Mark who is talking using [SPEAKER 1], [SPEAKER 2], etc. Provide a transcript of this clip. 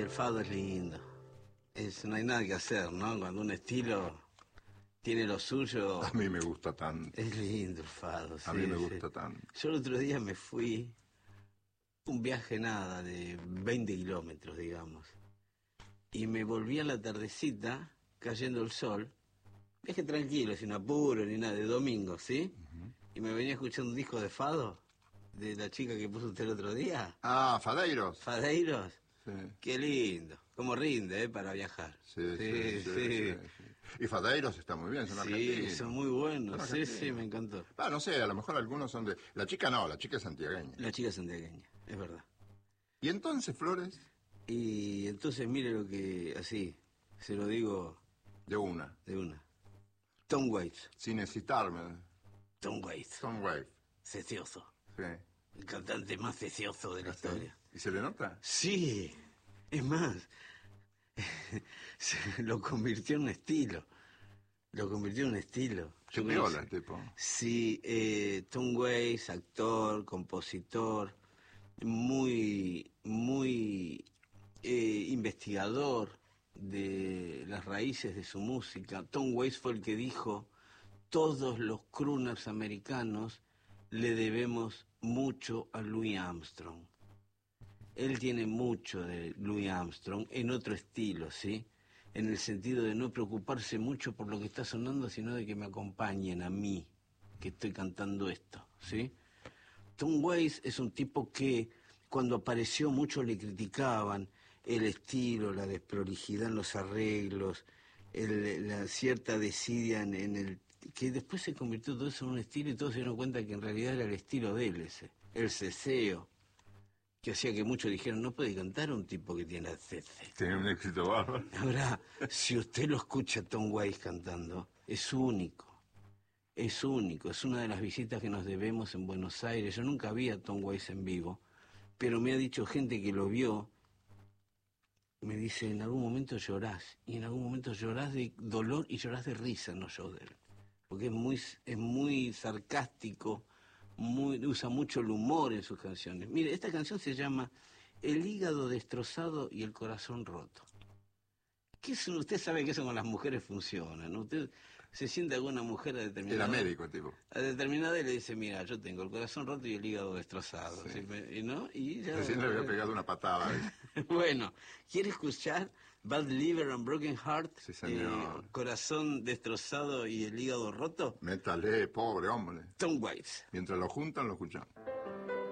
[SPEAKER 1] el fado es lindo. No hay nada que hacer, ¿no? Cuando un estilo tiene lo suyo...
[SPEAKER 2] A mí me gusta tanto.
[SPEAKER 1] Es lindo el fado, sí.
[SPEAKER 2] A mí me gusta tanto.
[SPEAKER 1] Yo el otro día me fui, un viaje nada, de 20 kilómetros, digamos. Y me volví a la tardecita, cayendo el sol. Viaje tranquilo, sin apuro ni nada, de domingo, ¿sí? Y me venía escuchando un disco de fado, de la chica que puso usted el otro día.
[SPEAKER 2] Ah, Fadeiros.
[SPEAKER 1] ¿Fadeiros?
[SPEAKER 2] Sí.
[SPEAKER 1] Qué lindo. Cómo rinde, para viajar.
[SPEAKER 2] Sí. Y Fadeiros está muy bien, son argentinos.
[SPEAKER 1] Sí, son muy buenos.
[SPEAKER 2] Son
[SPEAKER 1] Sí,
[SPEAKER 2] argentinos.
[SPEAKER 1] me encantó.
[SPEAKER 2] No sé, a lo mejor algunos son de... La chica no, la chica es santiagueña.
[SPEAKER 1] La chica santiagueña, es verdad.
[SPEAKER 2] ¿Y entonces, Flores?
[SPEAKER 1] Y entonces mire lo que, así, se lo digo...
[SPEAKER 2] De una.
[SPEAKER 1] Tom Waits.
[SPEAKER 2] Sin necesitarme.
[SPEAKER 1] Tom Waits.
[SPEAKER 2] Tom Waits.
[SPEAKER 1] Cecioso.
[SPEAKER 2] Sí.
[SPEAKER 1] El cantante más cecioso de la historia.
[SPEAKER 2] ¿Y se le nota?
[SPEAKER 1] Sí. Es más, lo convirtió en un estilo.
[SPEAKER 2] Qué piola el tipo.
[SPEAKER 1] Sí, Tom Waits, actor, compositor, muy investigador de las raíces de su música. Tom Waits fue el que dijo: todos los crooners americanos le debemos mucho a Louis Armstrong. Él tiene mucho de Louis Armstrong en otro estilo, ¿sí? En el sentido de no preocuparse mucho por lo que está sonando, sino de que me acompañen a mí, que estoy cantando esto, ¿sí? Tom Waits es un tipo que cuando apareció muchos le criticaban el estilo, la desprolijidad en los arreglos, la cierta desidia en el... que después se convirtió todo eso en un estilo y todos se dieron cuenta que en realidad era el estilo de él ese, el ceceo, que hacía que muchos dijeran: no puede cantar un tipo que tiene cece.
[SPEAKER 2] Tiene un éxito bárbaro.
[SPEAKER 1] Ahora, si usted lo escucha a Tom Waits cantando, es único, es una de las visitas que nos debemos en Buenos Aires. Yo nunca vi a Tom Waits en vivo, pero me ha dicho gente que lo vio, me dice: en algún momento llorás, y en algún momento llorás de dolor y llorás de risa en los shows de él, porque es muy sarcástico, usa mucho el humor en sus canciones. Mire, esta canción se llama El hígado destrozado y el corazón roto. Usted sabe que eso con las mujeres funciona, ¿no? Usted se siente alguna mujer a determinada...
[SPEAKER 2] Era médico, tipo.
[SPEAKER 1] A determinada edad le dice: mira, yo tengo el corazón roto y el hígado destrozado.
[SPEAKER 2] Sí.
[SPEAKER 1] ¿Sí? ¿No? Y ya...
[SPEAKER 2] Recién le había pegado una patada.
[SPEAKER 1] Bueno, ¿quiere escuchar Bad Liver and Broken Heart?
[SPEAKER 2] Sí, señor.
[SPEAKER 1] Corazón destrozado y el hígado roto.
[SPEAKER 2] Métale, pobre hombre.
[SPEAKER 1] Tom Waits.
[SPEAKER 2] Mientras lo juntan, lo escuchamos.